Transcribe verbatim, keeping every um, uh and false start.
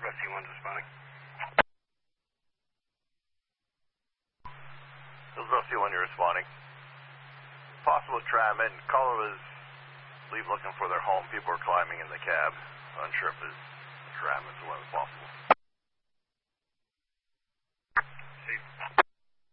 F C one's responding. This is F C one, you're responding. Possible trapment. Caller was leave looking for their home. People are climbing in the cab. Unsure if it's trapment, so what is possible.